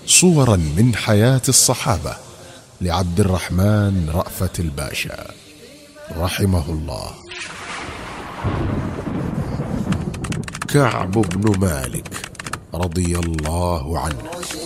صورا من حياة الصحابة لعبد الرحمن رأفت الباشا رحمه الله. كعب بن مالك رضي الله عنه